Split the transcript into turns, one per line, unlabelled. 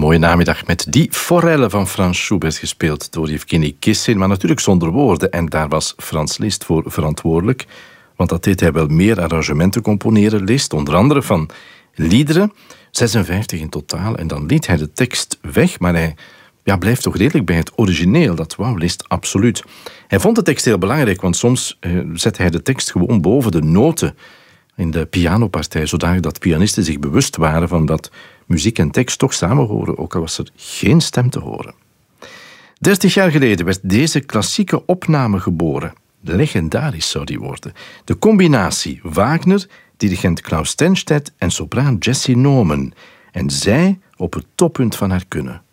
mooie namiddag met die forelle van Franz Schubert, gespeeld door Yevgeny Kissin, maar natuurlijk zonder woorden. En daar was Franz Liszt voor verantwoordelijk, want dat deed hij wel meer arrangementen componeren. Liszt, onder andere van liederen, 56 in totaal. En dan liet hij de tekst weg, maar hij blijft toch redelijk bij het origineel. Dat wou Liszt absoluut. Hij vond de tekst heel belangrijk, want soms zette hij de tekst gewoon boven de noten in de pianopartij, zodat pianisten zich bewust waren van dat muziek en tekst toch samen horen, ook al was er geen stem te horen. 30 jaar geleden werd deze klassieke opname geboren. Legendarisch zou die worden. De combinatie Wagner, dirigent Klaus Tenstedt en sopraan Jessie Norman. En zij op het toppunt van haar kunnen.